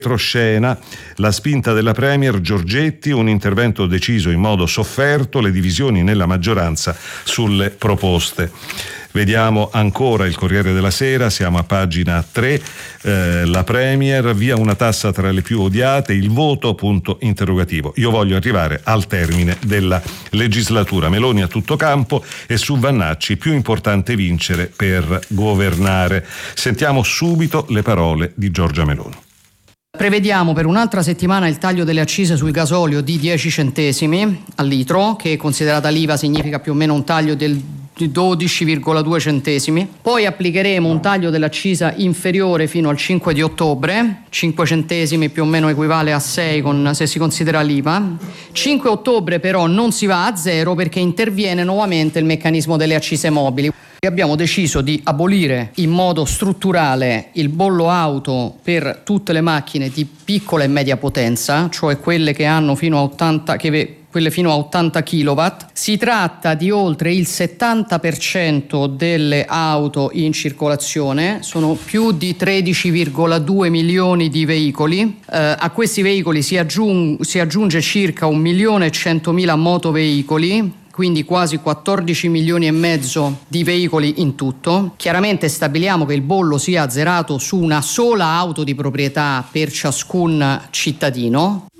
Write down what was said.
retroscena, la spinta della Premier Giorgetti, un intervento deciso in modo sofferto, le divisioni nella maggioranza sulle proposte. Vediamo ancora il Corriere della Sera, siamo a pagina 3, la Premier, via una tassa tra le più odiate, il voto, punto interrogativo. Io voglio arrivare al termine della legislatura, Meloni a tutto campo e su Vannacci, più importante vincere per governare. Sentiamo subito le parole di Giorgia Meloni. Prevediamo per un'altra settimana il taglio delle accise sul gasolio di 10 centesimi al litro, che considerata l'IVA significa più o meno un taglio di 12,2 centesimi. Poi applicheremo un taglio dell'accisa inferiore fino al 5 di ottobre, 5 centesimi più o meno equivale a 6 se si considera l'IVA. 5 ottobre però non si va a zero perché interviene nuovamente il meccanismo delle accise mobili. Abbiamo deciso di abolire in modo strutturale il bollo auto per tutte le macchine di piccola e media potenza, cioè quelle che hanno fino a 80 kW. Si tratta di oltre il 70% delle auto in circolazione, sono più di 13,2 milioni di veicoli. A questi veicoli si aggiunge circa 1.100.000 motoveicoli, quindi quasi 14 milioni e mezzo di veicoli in tutto. Chiaramente stabiliamo che il bollo sia azzerato su una sola auto di proprietà per ciascun cittadino.